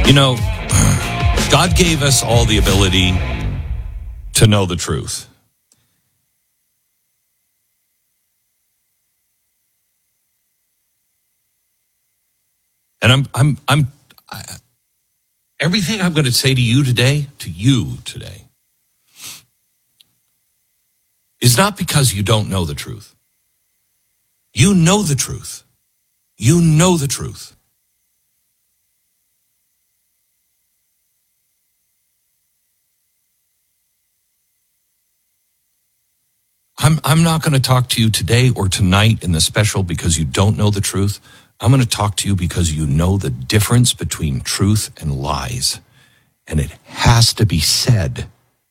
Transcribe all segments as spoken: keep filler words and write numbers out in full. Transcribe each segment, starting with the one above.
You know, God gave us all the ability to know the truth. And I'm, I'm, I'm, I, everything I'm going to say to you today, to you today, is not because you don't know the truth. You know the truth. You know the truth. I'm, I'm not going to talk to you today or tonight in the special because you don't know the truth. I'm going to talk to you because you know the difference between truth and lies. And it has to be said.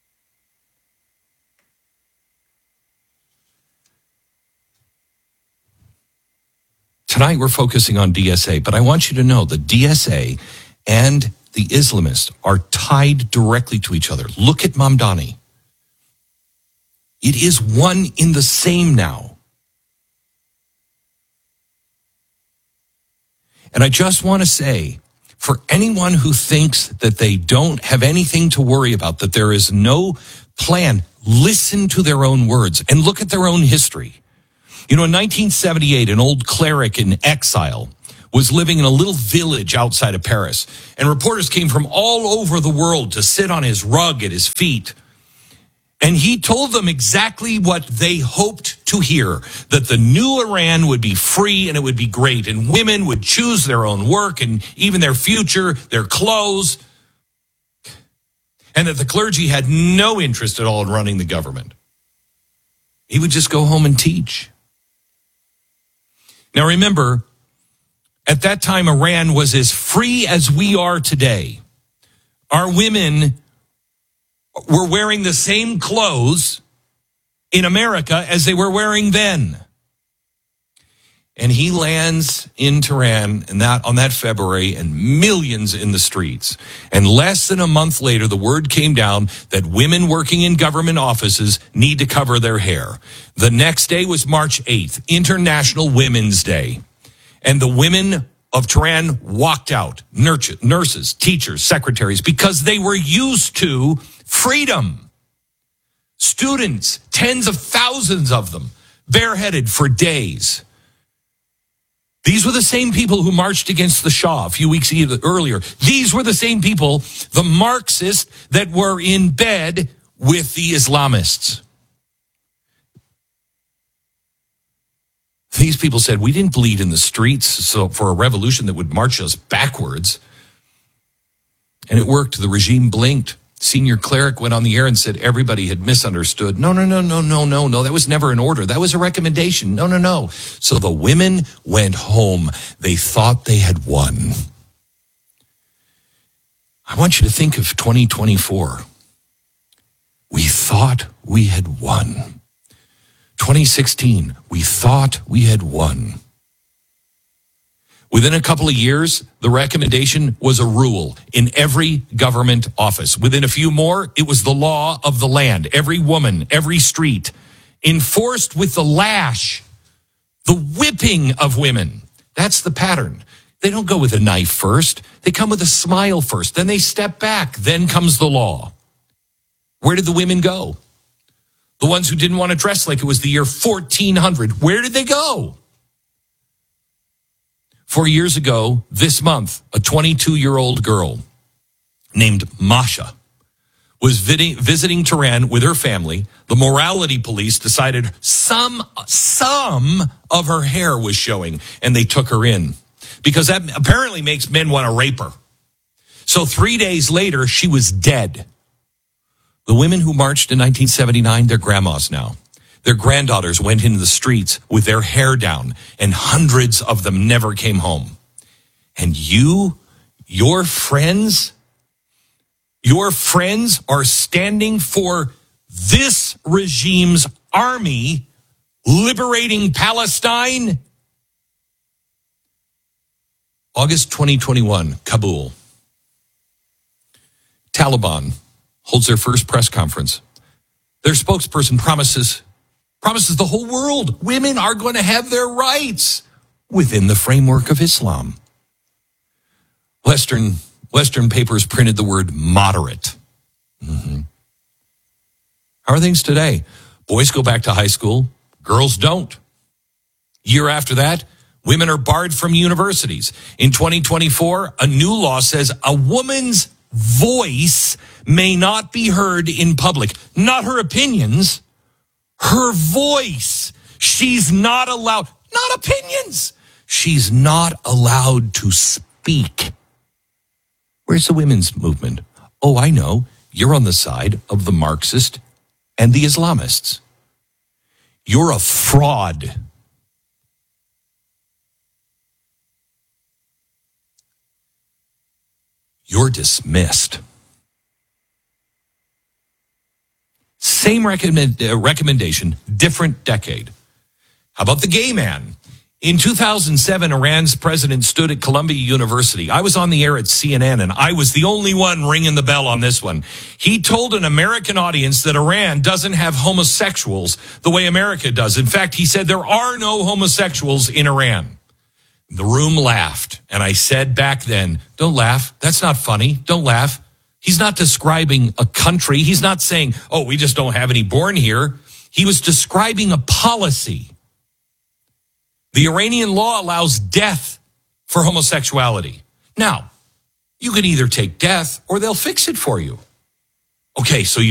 Tonight we're focusing on D S A, but I want you to know the D S A and the Islamists are tied directly to each other. Look at Mamdani. It is one in the same now. And I just want to say, for anyone who thinks that they don't have anything to worry about, that there is no plan, listen to their own words and look at their own history. You know, in nineteen seventy-eight, an old cleric in exile was living in a little village outside of Paris, and reporters came from all over the world to sit on his rug at his feet. And he told them exactly what they hoped to hear, that the new Iran would be free and it would be great, and women would choose their own work and even their future, their clothes, and that the clergy had no interest at all in running the government. He would just go home and teach. Now remember, at that time, Iran was as free as we are today. Our women were wearing the same clothes in America as they were wearing then. And he lands in Tehran and that on that February, and millions in the streets. And less than a month later, the word came down that women working in government offices need to cover their hair. The next day was March eighth, International Women's Day. And the women of Tehran walked out, nurses, teachers, secretaries, because they were used to freedom. Students, tens of thousands of them, bareheaded for days. These were the same people who marched against the Shah a few weeks earlier. These were the same people, the Marxists, that were in bed with the Islamists. These people said, we didn't bleed in the streets so for a revolution that would march us backwards. And it worked. The regime blinked. Senior cleric went on the air and said everybody had misunderstood. No, no, no, no, no, no, no. That was never an order. That was a recommendation. No, no, no. So the women went home. They thought they had won. I want you to think of twenty twenty-four. We thought we had won. twenty sixteen, we thought we had won. Within a couple of years, the recommendation was a rule in every government office. Within a few more, it was the law of the land. Every woman, every street, enforced with the lash, the whipping of women. That's the pattern. They don't go with a knife first. They come with a smile first. Then they step back. Then comes the law. Where did the women go? The ones who didn't want to dress like it was the year fourteen hundred. Where did they go? Four years ago, this month, a twenty-two-year-old girl named Masha was visiting Tehran with her family. The morality police decided some, some of her hair was showing, and they took her in because that apparently makes men want to rape her. So three days later, she was dead. The women who marched in nineteen seventy-nine, they're grandmas now. Their granddaughters went into the streets with their hair down, and hundreds of them never came home. And you, your friends, your friends are standing for this regime's army liberating Palestine? August twenty twenty-one, Kabul. Taliban holds their first press conference. Their spokesperson promises promises the whole world women are going to have their rights within the framework of Islam. Western Western papers printed the word moderate. Mm-hmm. How are things today? Boys go back to high school. Girls don't. Year after that, women are barred from universities. In twenty twenty-four, a new law says a woman's voice may not be heard in public. Not her opinions, her voice. She's not allowed, not opinions. She's not allowed to speak. Where's the women's movement? Oh, I know. You're on the side of the Marxist and the Islamists. You're a fraud. You're dismissed. Same recommend, uh, recommendation, different decade. How about the gay man? In two thousand seven, Iran's president stood at Columbia University. I was on the air at C N N, and I was the only one ringing the bell on this one. He told an American audience that Iran doesn't have homosexuals the way America does. In fact, he said there are no homosexuals in Iran. The room laughed, and I said back then, don't laugh. That's not funny. Don't laugh. He's not describing a country. He's not saying, oh, we just don't have any born here. He was describing a policy. The Iranian law allows death for homosexuality. Now, you can either take death or they'll fix it for you. Okay, so you